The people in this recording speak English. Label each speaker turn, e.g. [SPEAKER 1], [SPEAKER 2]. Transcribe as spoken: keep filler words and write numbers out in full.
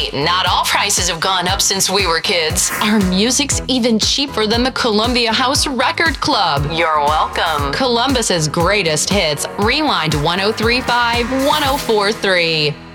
[SPEAKER 1] Hey, not all prices have gone up since we were kids. Our music's even cheaper than the Columbia House Record Club. You're welcome. Columbus's greatest hits. Rewind one oh three point five, one oh four point three.